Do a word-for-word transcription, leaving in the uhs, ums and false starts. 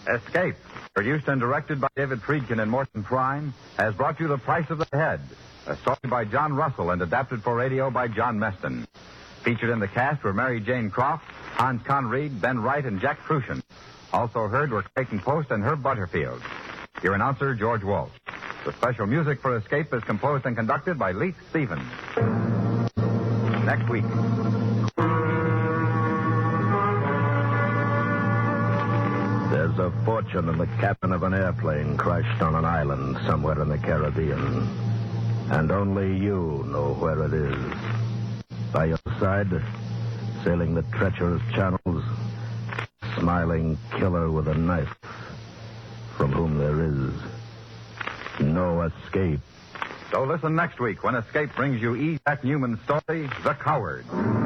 Escape, produced and directed by David Friedkin and Morton Prine, has brought you The Price of the Head, a story by John Russell and adapted for radio by John Meston. Featured in the cast were Mary Jane Croft, Hans Conried, Ben Wright, and Jack Crucian. Also heard were Clayton Post and Herb Butterfield. Your announcer, George Walsh. The special music for Escape is composed and conducted by Leith Stevens. Next week. There's a fortune in the cabin of an airplane crashed on an island somewhere in the Caribbean. And only you know where it is. By your side, sailing the treacherous channels, smiling killer with a knife, from whom there is no escape. So listen next week when Escape brings you E. Jack Newman's story, The Coward.